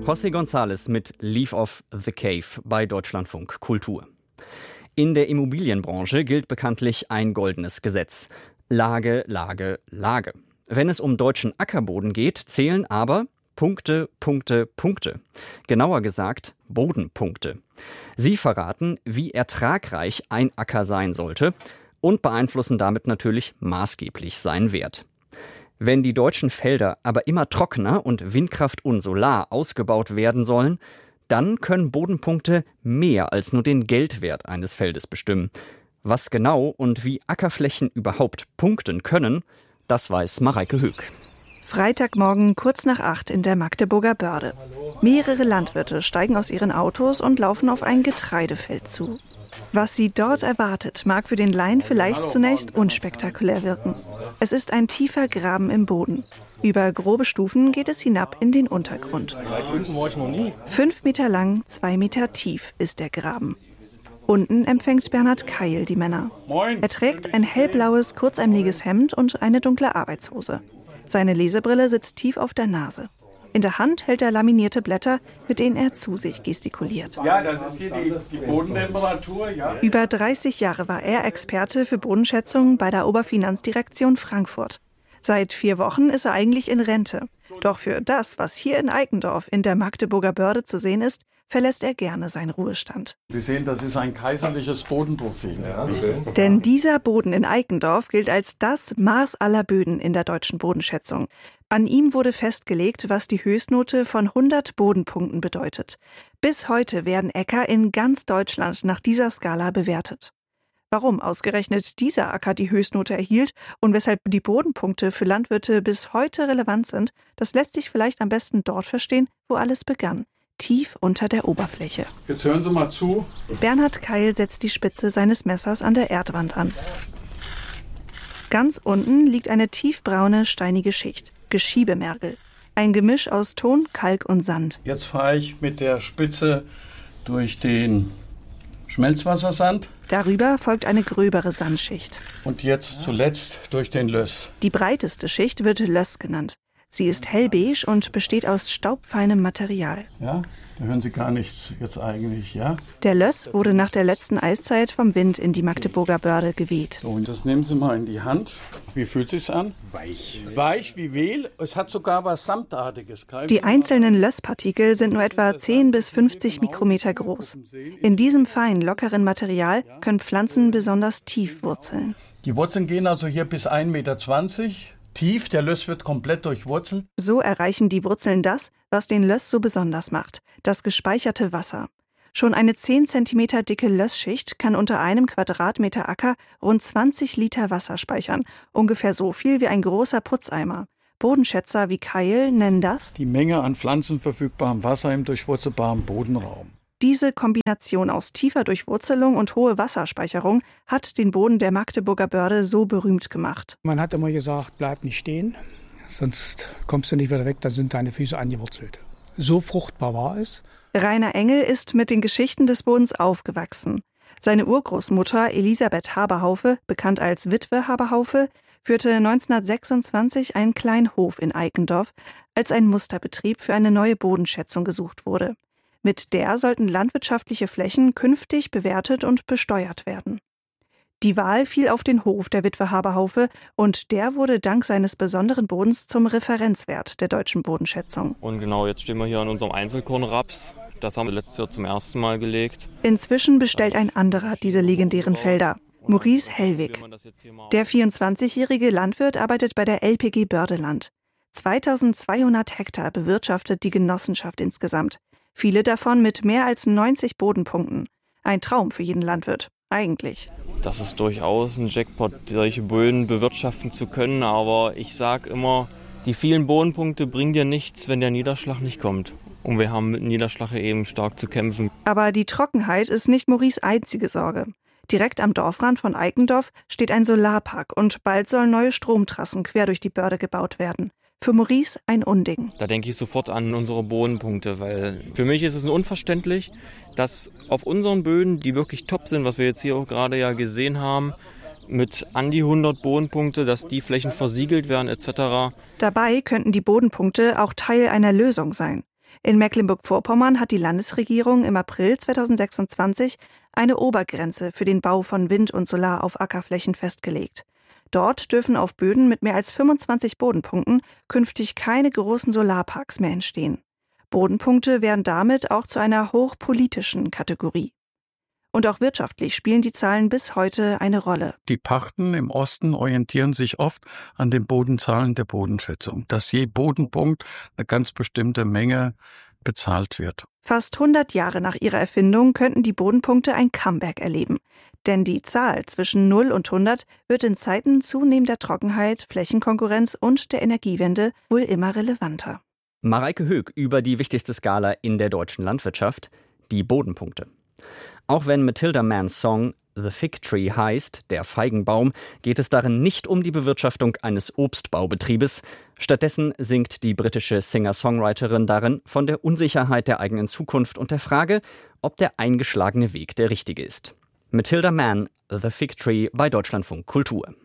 José González mit Leave of the Cave bei Deutschlandfunk Kultur. In der Immobilienbranche gilt bekanntlich ein goldenes Gesetz. Lage, Lage, Lage. Wenn es um deutschen Ackerboden geht, zählen aber Punkte, Punkte, Punkte. Genauer gesagt Bodenpunkte. Sie verraten, wie ertragreich ein Acker sein sollte und beeinflussen damit natürlich maßgeblich seinen Wert. Wenn die deutschen Felder aber immer trockener und Windkraft und Solar ausgebaut werden sollen, dann können Bodenpunkte mehr als nur den Geldwert eines Feldes bestimmen. Was genau und wie Ackerflächen überhaupt punkten können, das weiß Mareike Höck. Freitagmorgen kurz nach 8 in der Magdeburger Börde. Mehrere Landwirte steigen aus ihren Autos und laufen auf ein Getreidefeld zu. Was sie dort erwartet, mag für den Laien vielleicht zunächst unspektakulär wirken. Es ist ein tiefer Graben im Boden. Über grobe Stufen geht es hinab in den Untergrund. 5 Meter lang, 2 Meter tief ist der Graben. Unten empfängt Bernhard Keil die Männer. Er trägt ein hellblaues, kurzärmeliges Hemd und eine dunkle Arbeitshose. Seine Lesebrille sitzt tief auf der Nase. In der Hand hält er laminierte Blätter, mit denen er zu sich gestikuliert. Ja, das ist hier die Bodentemperatur. Ja. Über 30 Jahre war er Experte für Bodenschätzung bei der Oberfinanzdirektion Frankfurt. Seit 4 Wochen ist er eigentlich in Rente. Doch für das, was hier in Eikendorf in der Magdeburger Börde zu sehen ist, verlässt er gerne seinen Ruhestand. Sie sehen, das ist ein kaiserliches Bodenprofil. Ja, denn dieser Boden in Eikendorf gilt als das Maß aller Böden in der deutschen Bodenschätzung. An ihm wurde festgelegt, was die Höchstnote von 100 Bodenpunkten bedeutet. Bis heute werden Äcker in ganz Deutschland nach dieser Skala bewertet. Warum ausgerechnet dieser Acker die Höchstnote erhielt und weshalb die Bodenpunkte für Landwirte bis heute relevant sind, das lässt sich vielleicht am besten dort verstehen, wo alles begann. Tief unter der Oberfläche. Jetzt hören Sie mal zu. Bernhard Keil setzt die Spitze seines Messers an der Erdwand an. Ganz unten liegt eine tiefbraune, steinige Schicht, Geschiebemergel. Ein Gemisch aus Ton, Kalk und Sand. Jetzt fahre ich mit der Spitze durch den Schmelzwassersand. Darüber folgt eine gröbere Sandschicht. Und jetzt zuletzt durch den Löss. Die breiteste Schicht wird Löss genannt. Sie ist hellbeige und besteht aus staubfeinem Material. Ja, da hören Sie gar nichts jetzt eigentlich, ja? Der Löss wurde nach der letzten Eiszeit vom Wind in die Magdeburger Börde geweht. So, und das nehmen Sie mal in die Hand. Wie fühlt sich's an? Weich. Weich wie Mehl. Es hat sogar was Samtartiges. Die einzelnen Lösspartikel sind nur etwa 10 bis 50 Mikrometer groß. In diesem feinen, lockeren Material können Pflanzen besonders tief wurzeln. Die Wurzeln gehen also hier bis 1,20 Meter tief. Der Löss wird komplett durchwurzelt. So erreichen die Wurzeln das, was den Löss so besonders macht, das gespeicherte Wasser. Schon eine 10 cm dicke Lössschicht kann unter einem Quadratmeter Acker rund 20 Liter Wasser speichern, ungefähr so viel wie ein großer Putzeimer. Bodenschätzer wie Keil nennen das die Menge an pflanzenverfügbarem Wasser im durchwurzelbaren Bodenraum. Diese Kombination aus tiefer Durchwurzelung und hohe Wasserspeicherung hat den Boden der Magdeburger Börde so berühmt gemacht. Man hat immer gesagt, bleib nicht stehen, sonst kommst du nicht wieder weg, dann sind deine Füße angewurzelt. So fruchtbar war es. Rainer Engel ist mit den Geschichten des Bodens aufgewachsen. Seine Urgroßmutter Elisabeth Haberhaufe, bekannt als Witwe Haberhaufe, führte 1926 einen kleinen Hof in Eikendorf, als ein Musterbetrieb für eine neue Bodenschätzung gesucht wurde. Mit der sollten landwirtschaftliche Flächen künftig bewertet und besteuert werden. Die Wahl fiel auf den Hof der Witwe Haberhaufe und der wurde dank seines besonderen Bodens zum Referenzwert der deutschen Bodenschätzung. Und genau, jetzt stehen wir hier an unserem Einzelkornraps. Das haben wir letztes Jahr zum ersten Mal gelegt. Inzwischen bestellt ein anderer diese legendären Felder, Maurice Hellwig. Der 24-jährige Landwirt arbeitet bei der LPG Bördeland. 2200 Hektar bewirtschaftet die Genossenschaft insgesamt. Viele davon mit mehr als 90 Bodenpunkten. Ein Traum für jeden Landwirt, eigentlich. Das ist durchaus ein Jackpot, solche Böden bewirtschaften zu können. Aber ich sage immer, die vielen Bodenpunkte bringen dir nichts, wenn der Niederschlag nicht kommt. Und wir haben mit dem Niederschlag eben stark zu kämpfen. Aber die Trockenheit ist nicht Maurice' einzige Sorge. Direkt am Dorfrand von Eikendorf steht ein Solarpark und bald sollen neue Stromtrassen quer durch die Börde gebaut werden. Für Maurice ein Unding. Da denke ich sofort an unsere Bodenpunkte, weil für mich ist es unverständlich, dass auf unseren Böden, die wirklich top sind, was wir jetzt hier auch gerade ja gesehen haben, mit an die 100 Bodenpunkte, dass die Flächen versiegelt werden etc. Dabei könnten die Bodenpunkte auch Teil einer Lösung sein. In Mecklenburg-Vorpommern hat die Landesregierung im April 2026 eine Obergrenze für den Bau von Wind- und Solar auf Ackerflächen festgelegt. Dort dürfen auf Böden mit mehr als 25 Bodenpunkten künftig keine großen Solarparks mehr entstehen. Bodenpunkte werden damit auch zu einer hochpolitischen Kategorie. Und auch wirtschaftlich spielen die Zahlen bis heute eine Rolle. Die Pachten im Osten orientieren sich oft an den Bodenzahlen der Bodenschätzung, dass je Bodenpunkt eine ganz bestimmte Menge bezahlt wird. Fast 100 Jahre nach ihrer Erfindung könnten die Bodenpunkte ein Comeback erleben. Denn die Zahl zwischen 0 und 100 wird in Zeiten zunehmender Trockenheit, Flächenkonkurrenz und der Energiewende wohl immer relevanter. Mareike Höck über die wichtigste Skala in der deutschen Landwirtschaft, die Bodenpunkte. Auch wenn Matilda Manns Song The Fig Tree heißt, der Feigenbaum, geht es darin nicht um die Bewirtschaftung eines Obstbaubetriebes. Stattdessen singt die britische Singer-Songwriterin darin von der Unsicherheit der eigenen Zukunft und der Frage, ob der eingeschlagene Weg der richtige ist. Matilda Mann, The Fig Tree bei Deutschlandfunk Kultur.